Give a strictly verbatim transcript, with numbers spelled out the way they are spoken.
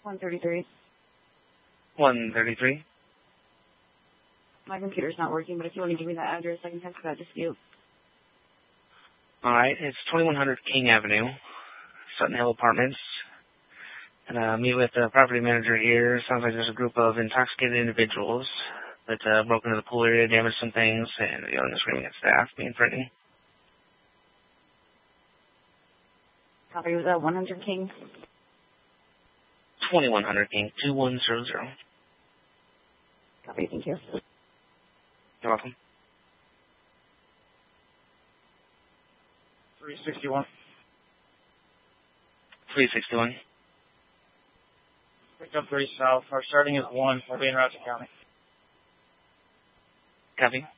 one thirty-three. one thirty-three. My computer's not working, but if you want to give me that address, I can text that dispute. All right, it's twenty-one hundred King Avenue, Sutton Hill Apartments. And uh, meet with the property manager here. Sounds like there's a group of intoxicated individuals that uh, broke into the pool area, damaged some things, and yelling and screaming at staff, being threatening. Copy, was that one hundred King? twenty-one hundred King, two one zero zero. Copy, thank you. You're welcome. three sixty-one. three sixty-one. Pick up three south. Our starting is one. We'll be in Ratchet County. Copy.